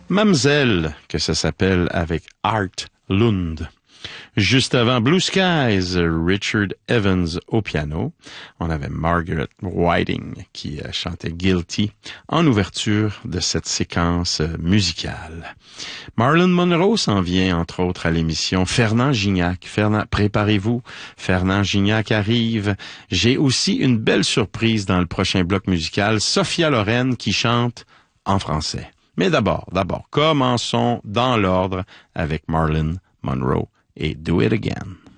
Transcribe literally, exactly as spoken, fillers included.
Mamselle, que ça s'appelle avec Art Lund. Juste avant Blue Skies, Richard Evans au piano. On avait Margaret Whiting qui chantait Guilty en ouverture de cette séquence musicale. Marilyn Monroe s'en vient, entre autres, à l'émission. Fernand Gignac. Fernand, préparez-vous. Fernand Gignac arrive. J'ai aussi une belle surprise dans le prochain bloc musical. Sophia Loren qui chante en français. Mais d'abord, d'abord, commençons dans l'ordre avec Marilyn Monroe et Do It Again.